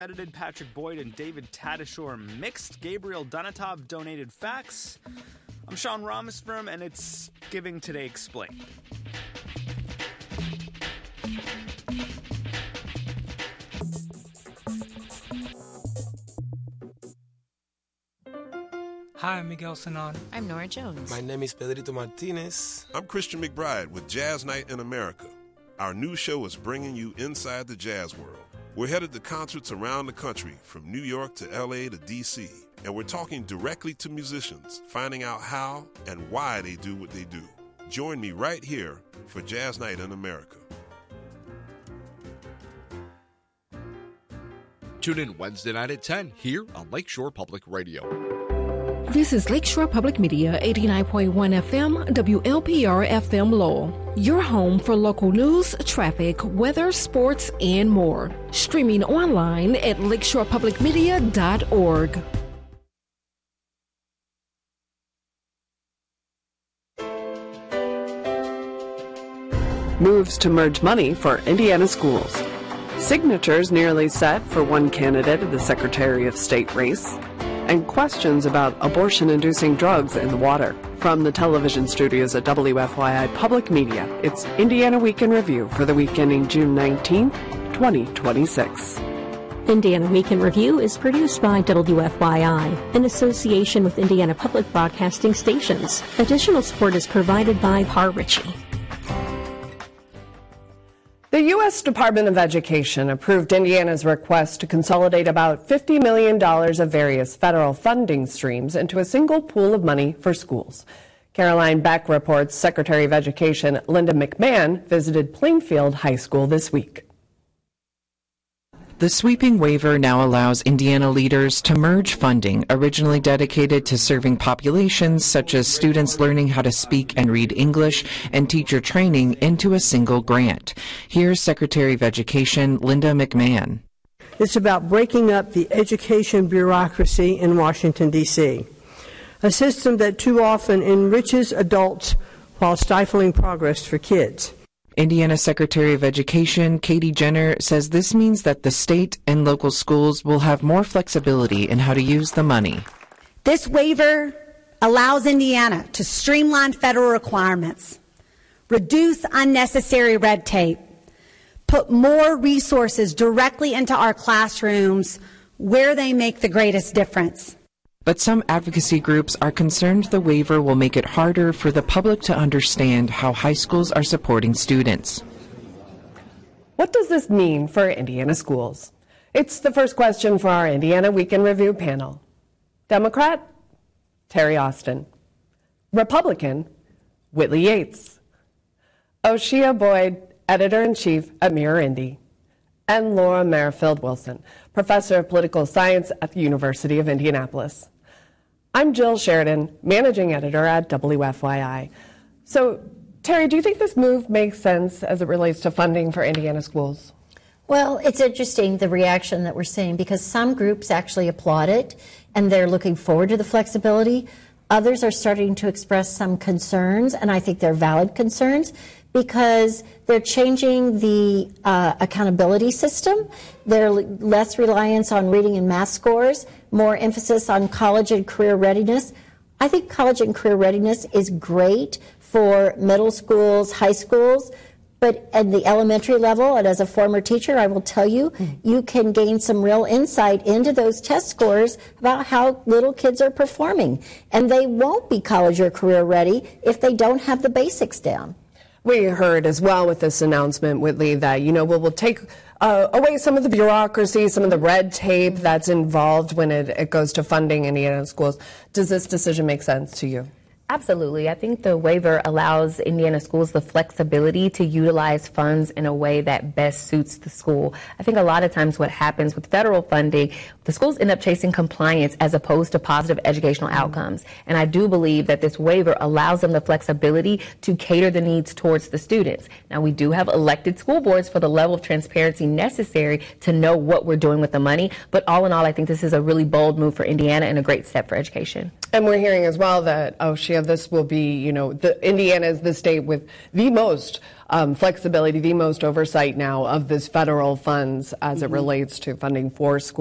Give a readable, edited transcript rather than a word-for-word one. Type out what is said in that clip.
Edited Patrick Boyd and David Tadashore mixed. Gabriel Donatov donated facts. I'm Sean Ramesfirm, and it's Giving Today Explained. Hi, I'm Miguel Sanon. I'm Nora Jones. My name is Pedrito Martinez. I'm Christian McBride with Jazz Night in America. Our new show is bringing you inside the jazz world. We're headed to concerts around the country, from New York to L.A. to D.C., and we're talking directly to musicians, finding out how and why they do what they do. Join me right here for Jazz Night in America. Tune in Wednesday night at 10 here on Lakeshore Public Radio. This is Lakeshore Public Media, 89.1 FM, WLPR FM Lowell. Your home for local news, traffic, weather, sports, and more. Streaming online at lakeshorepublicmedia.org. Moves to merge money for Indiana schools. Signatures nearly set for one candidate in the Secretary of State race. And questions about abortion-inducing drugs in the water. From the television studios at WFYI Public Media, it's Indiana Week in Review for the week ending June 19th, 2026. Indiana Week in Review is produced by WFYI in association with Indiana Public Broadcasting Stations. Additional support is provided by Par Ritchie. The U.S. Department of Education approved Indiana's request to consolidate about $50 million of various federal funding streams into a single pool of money for schools. Caroline Beck reports Secretary of Education Linda McMahon visited Plainfield High School this week. The sweeping waiver now allows Indiana leaders to merge funding originally dedicated to serving populations such as students learning how to speak and read English and teacher training into a single grant. Here's Secretary of Education Linda McMahon. It's about breaking up the education bureaucracy in Washington, D.C., a system that too often enriches adults while stifling progress for kids. Indiana Secretary of Education Katie Jenner says this means that the state and local schools will have more flexibility in how to use the money. This waiver allows Indiana to streamline federal requirements, reduce unnecessary red tape, put more resources directly into our classrooms where they make the greatest difference. But some advocacy groups are concerned the waiver will make it harder for the public to understand how high schools are supporting students. What does this mean for Indiana schools? It's the first question for our Indiana Week in Review panel. Democrat, Terry Austin. Republican, Whitley Yates. Oshia Boyd, Editor-in-Chief at Mirror Indy. And Laura Merrifield Wilson, Professor of Political Science at the University of Indianapolis. I'm Jill Sheridan, Managing Editor at WFYI. So, Terry, do you think this move makes sense as it relates to funding for Indiana schools? Well, it's interesting, the reaction that we're seeing, because some groups actually applaud it, and they're looking forward to the flexibility. Others are starting to express some concerns, and I think they're valid concerns, because they're changing the accountability system. There's less reliance on reading and math scores, more emphasis on college and career readiness. I think college and career readiness is great for middle schools, high schools, but at the elementary level, and as a former teacher, I will tell you, you can gain some real insight into those test scores about how little kids are performing. And they won't be college or career ready if they don't have the basics down. We heard as well with this announcement, Whitley, that, we'll take away some of the bureaucracy, some of the red tape that's involved when it goes to funding Indiana schools. Does this decision make sense to you? Absolutely. I think the waiver allows Indiana schools the flexibility to utilize funds in a way that best suits the school. I think a lot of times what happens with federal funding, the schools end up chasing compliance as opposed to positive educational outcomes. And I do believe that this waiver allows them the flexibility to cater the needs towards the students. Now, we do have elected school boards for the level of transparency necessary to know what we're doing with the money. But all in all, I think this is a really bold move for Indiana and a great step for education. And we're hearing as well that Oshia of this will be, Indiana is the state with the most flexibility, the most oversight now of this federal funds as it relates to funding for schools.